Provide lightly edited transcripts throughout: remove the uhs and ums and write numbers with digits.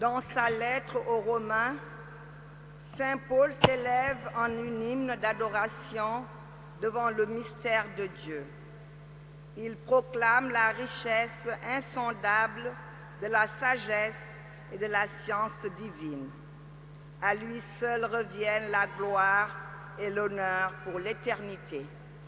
Dans sa lettre aux Romains, Saint Paul s'élève en un hymne d'adoration devant le mystère de Dieu. Il proclame la richesse insondable de la sagesse et de la science divine. À lui seul reviennent la gloire et l'honneur pour l'éternité.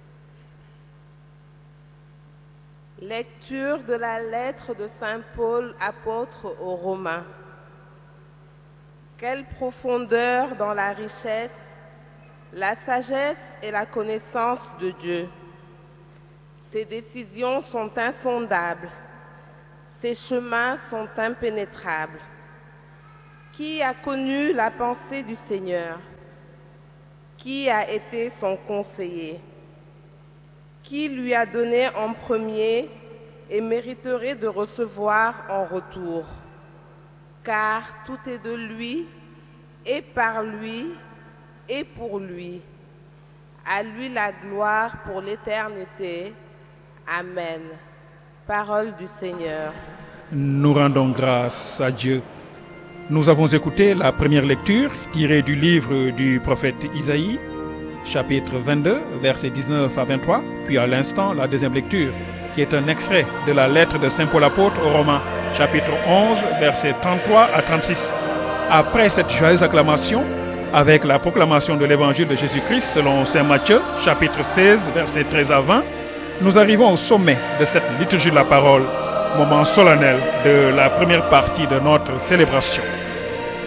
Lecture de la lettre de Saint Paul, apôtre aux Romains. Quelle profondeur dans la richesse, la sagesse et la connaissance de Dieu. Ses décisions sont insondables, ses chemins sont impénétrables. Qui a connu la pensée du Seigneur? Qui a été son conseiller? Qui lui a donné en premier et mériterait de recevoir en retour? Car tout est de lui, et par lui, et pour lui. À lui la gloire pour l'éternité. Amen. Parole du Seigneur. Nous rendons grâce à Dieu. Nous avons écouté la première lecture tirée du livre du prophète Isaïe, chapitre 22, versets 19 à 23, puis à l'instant la deuxième lecture, qui est un extrait de la lettre de Saint Paul apôtre aux Romains, chapitre 11, versets 33 à 36. Après cette joyeuse acclamation, avec la proclamation de l'évangile de Jésus-Christ selon Saint Matthieu, chapitre 16, versets 13 à 20, nous arrivons au sommet de cette liturgie de la parole, moment solennel de la première partie de notre célébration.